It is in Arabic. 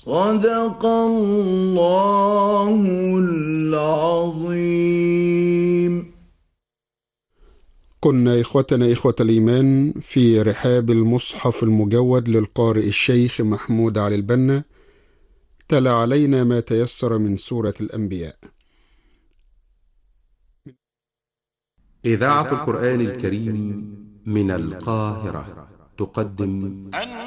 صدق الله العظيم. كنا إخوتنا إخوة الإيمان في رحاب المصحف المجود للقارئ الشيخ محمود علي البنا، تلا علينا ما تيسر من سورة الأنبياء. إذاعة القرآن الكريم من القاهرة تقدم